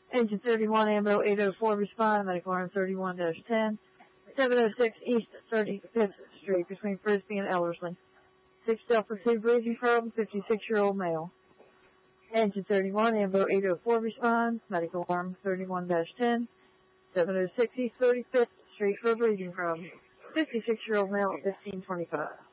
Engine 31, Ambo 804, respond, medical arm 31-10, 706 East 35th Street between Frisbee and Ellerslie. 6 Delta 2 breathing problem, 56-year-old male. Engine 31, Ambo 804, respond, medical arm 31-10, 706 East 35th Street for a breathing problem, 56-year-old male at 1525.